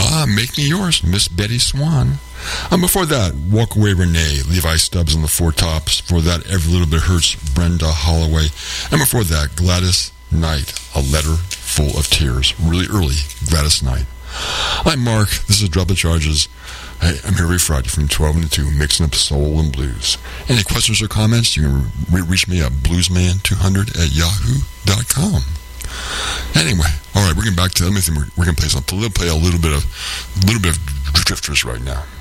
Make Me Yours, Miss Betty Swan. Before that, Walk Away Renee, Levi Stubbs and the Four Tops. Before that, Every Little Bit Hurts, Brenda Holloway. And before that, Gladys Knight, A Letter Full of Tears. Really early, Gladys Knight. I'm Mark. This is Drop the Charges. I'm here every Friday from 12 to 2, mixing up soul and blues. Any questions or comments, you can reach me at bluesman200@yahoo.com. Anyway, all right, we're getting back to, let me think, we're going to play something. We'll play a little bit of Drifters right now.